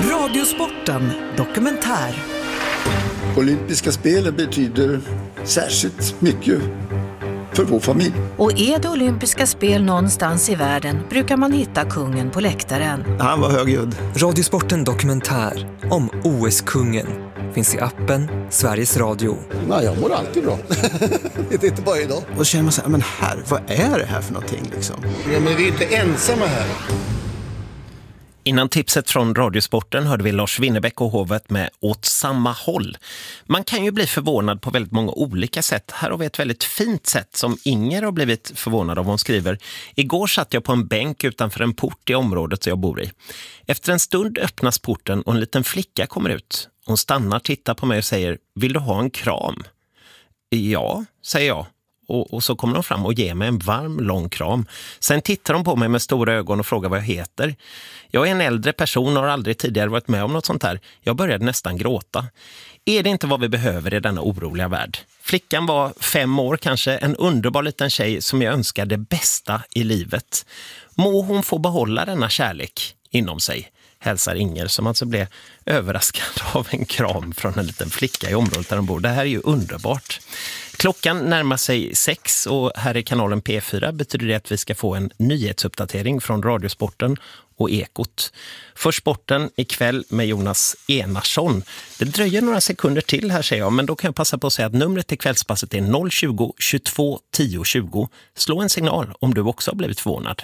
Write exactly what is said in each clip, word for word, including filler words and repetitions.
Radiosporten dokumentär. Olympiska spelen betyder särskilt mycket för vår familj. Och är det olympiska spel någonstans i världen brukar man hitta kungen på läktaren. Han var högljudd. Radiosporten dokumentär om O S-kungen finns i appen Sveriges Radio. Nej, jag mår alltid bra. Det är inte bara idag. Och så känner man så här, men här, vad är det här för någonting liksom? Ja, men vi är inte ensamma här. Innan tipset från Radiosporten hörde vi Lars Winnerbäck och Hovet med Åt samma håll. Man kan ju bli förvånad på väldigt många olika sätt. Här har vi ett väldigt fint sätt som Inger har blivit förvånad av. Hon skriver: Igår satt jag på en bänk utanför en port i området jag bor i. Efter en stund öppnas porten och en liten flicka kommer ut. Hon stannar, tittar på mig och säger: Vill du ha en kram? Ja, säger jag. Och, och så kommer de fram och ger mig en varm, lång kram. Sen tittar de på mig med stora ögon och frågar vad jag heter. Jag är en äldre person och har aldrig tidigare varit med om något sånt här. Jag började nästan gråta. Är det inte vad vi behöver i denna oroliga värld? Flickan var fem år kanske, en underbar liten tjej som jag önskar det bästa i livet. Må hon få behålla denna kärlek inom sig, hälsar Inger, som alltså blev överraskad av en kram från en liten flicka i området där de bor. Det här är ju underbart. Klockan närmar sig sex och här i kanalen P fyra betyder det att vi ska få en nyhetsuppdatering från Radiosporten och Ekot. För sporten ikväll med Jonas Enarsson. Det dröjer några sekunder till här, säger jag, men då kan jag passa på att säga att numret till kvällspasset är noll tjugo, tjugotvå, tio, tjugo. Slå en signal om du också har blivit förvånad.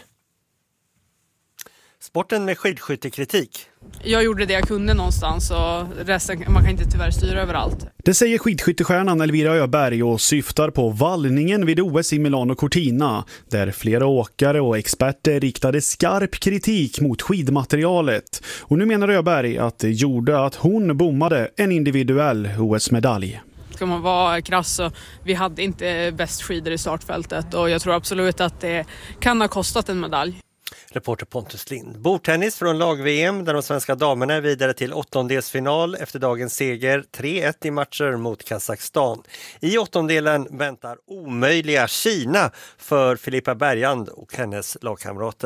Sporten med skidskyttekritik. Jag gjorde det jag kunde någonstans och resten, man kan inte tyvärr styra överallt. Det säger skidskyttestjärnan Elvira Öberg och syftar på vallningen vid O S i Milano Cortina, där flera åkare och experter riktade skarp kritik mot skidmaterialet. Och nu menar Öberg att det gjorde att hon bommade en individuell O S-medalj. Ska man vara krass så vi hade inte bäst skidor i startfältet och jag tror absolut att det kan ha kostat en medalj. Reporter Pontus Lind. Bordtennis från lag-V M där de svenska damerna är vidare till åttondelsfinal efter dagens seger tre ett i matcher mot Kazakstan. I åttondelen väntar omöjliga Kina för Filippa Bergand och hennes lagkamrater.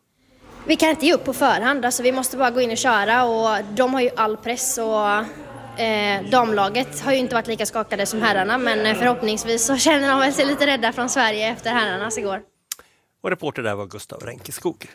Vi kan inte ge upp på förhand, alltså vi måste bara gå in och köra och de har ju all press och eh, damlaget har ju inte varit lika skakade som herrarna, men förhoppningsvis så känner de väl sig lite rädda från Sverige efter herrarnas igår. Och reporter där var Gustav Ränkeskog.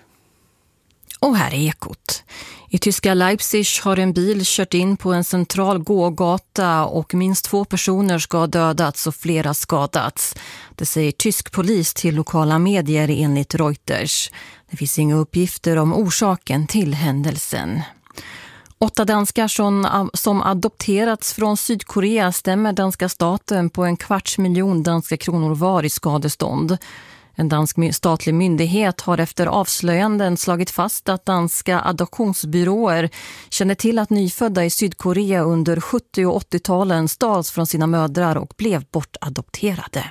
Och här är Ekot. I tyska Leipzig har en bil kört in på en central gågata och minst två personer ska ha dödats och flera skadats. Det säger tysk polis till lokala medier enligt Reuters. Det finns inga uppgifter om orsaken till händelsen. Åtta danskar som, som adopterats från Sydkorea stämmer danska staten på en kvarts miljon danska kronor var i skadestånd. En dansk statlig myndighet har efter avslöjanden slagit fast att danska adoptionsbyråer känner till att nyfödda i Sydkorea under sjuttio- och åttio-talen stals från sina mödrar och blev bortadopterade.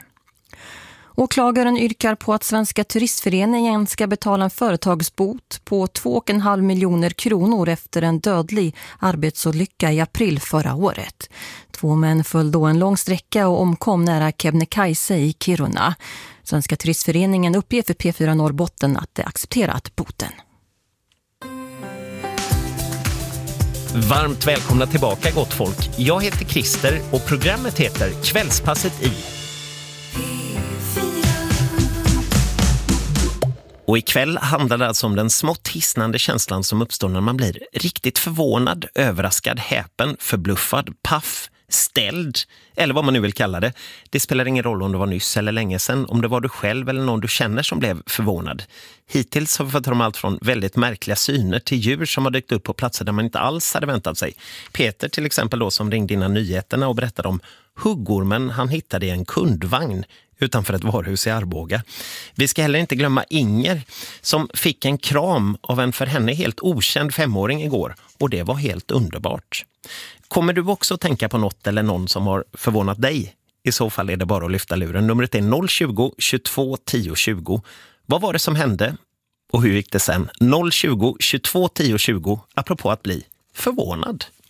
Åklagaren yrkar på att Svenska turistföreningen ska betala en företagsbot på två och en halv miljoner kronor efter en dödlig arbetsolycka i april förra året. Två män föll då en lång sträcka och omkom nära Kebnekaise i Kiruna. Svenska turistföreningen uppger för P fyra Norrbotten att det accepterat boten. Varmt välkomna tillbaka, gott folk. Jag heter Christer och programmet heter Kvällspasset i. Och ikväll handlar det alltså om den smått hisnande känslan som uppstår när man blir riktigt förvånad, överraskad, häpen, förbluffad, paff, ställd eller vad man nu vill kalla det. Det spelar ingen roll om det var nyss eller länge sedan, om det var du själv eller någon du känner som blev förvånad. Hittills har vi fått om allt från väldigt märkliga syner till djur som har dykt upp på platser där man inte alls hade väntat sig. Peter till exempel då, som ringde innan nyheterna och berättade om huggormen han hittade i en kundvagn utanför ett varuhus i Arboga. Vi ska heller inte glömma Inger som fick en kram av en för henne helt okänd femåring igår, och det var helt underbart. Kommer du också tänka på något eller någon som har förvånat dig? I så fall är det bara att lyfta luren. Numret är noll tjugo, tjugotvå, tio, tjugo. Vad var det som hände och hur gick det sen? noll tjugo, tjugotvå, tio, tjugo apropå att bli förvånad.